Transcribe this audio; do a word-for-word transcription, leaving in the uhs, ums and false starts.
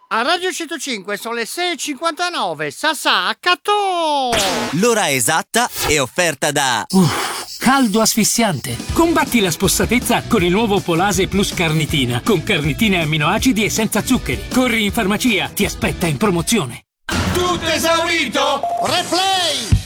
A Radio centocinque sono le sei e cinquantanove. Sasà, accatto! L'ora esatta è offerta da... Uff, caldo asfissiante. Combatti la spossatezza con il nuovo Polase Plus Carnitina. Con carnitine amminoacidi e senza zuccheri. Corri in farmacia, ti aspetta in promozione. Tutto esaurito? Replay!